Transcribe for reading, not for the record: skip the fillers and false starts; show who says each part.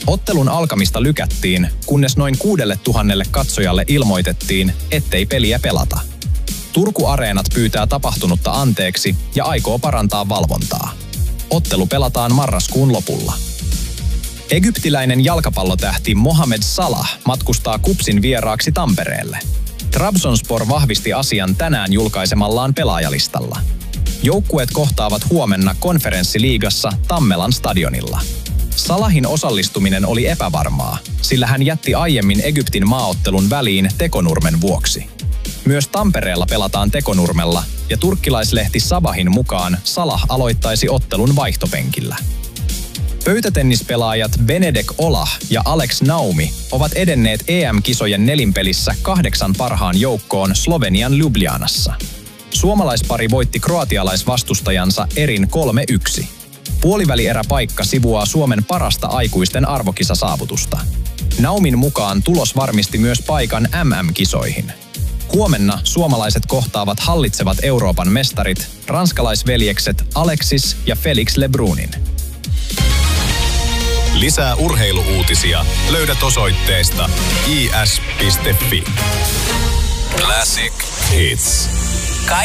Speaker 1: Ottelun alkamista lykättiin, kunnes noin 6,000 katsojalle ilmoitettiin, ettei peliä pelata. Turku-areenat pyytää tapahtunutta anteeksi ja aikoo parantaa valvontaa. Ottelu pelataan marraskuun lopulla. Egyptiläinen jalkapallotähti Mohamed Salah matkustaa KuPSin vieraaksi Tampereelle. Trabzonspor vahvisti asian tänään julkaisemallaan pelaajalistalla. Joukkueet kohtaavat huomenna konferenssiliigassa Tammelan stadionilla. Salahin osallistuminen oli epävarmaa, sillä hän jätti aiemmin Egyptin maaottelun väliin tekonurmen vuoksi. Myös Tampereella pelataan tekonurmella ja turkkilaislehti Sabahin mukaan Salah aloittaisi ottelun vaihtopenkillä. Pöytätennispelaajat Benedek Olah ja Alex Naumi ovat edenneet EM-kisojen nelinpelissä 8 parhaan joukkoon Slovenian Ljubljanassa. Suomalaispari voitti kroatialaisvastustajansa erin 3-1. Puolivälieräpaikka sivuaa Suomen parasta aikuisten arvokisasaavutusta. Naumin mukaan tulos varmisti myös paikan MM-kisoihin. Huomenna suomalaiset kohtaavat hallitsevat Euroopan mestarit, ranskalaisveljekset Alexis ja Felix Lebrunin.
Speaker 2: Lisää urheiluuutisia löydät osoitteesta is.fi. Classic Hits.